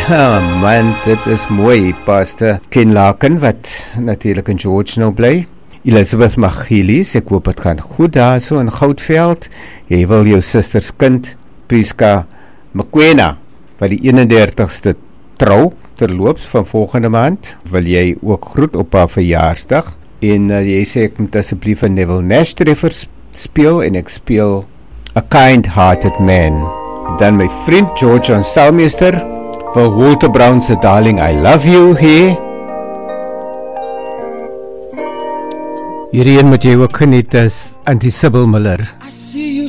Man, dit is mooi, Pastor Ken Laken, wat natuurlijk in George nou bly. Elizabeth Magielis, ek hoop het gaan goed daar so in Goudveld. Jy wil jou susters kind, Priska Mkwena, wat die 31ste trou, terloops van volgende maand, wil jy ook groet op haar verjaarsdag. En jy sê ek moet asseblief een Neville Nash treffer speel, en ek speel A Kind-Hearted Man. Dan my vriend George John Stalmeester wil Walter Brown se Darling I Love You hê. Hierdie een moet jy ook geniet as Auntie Sybil Miller.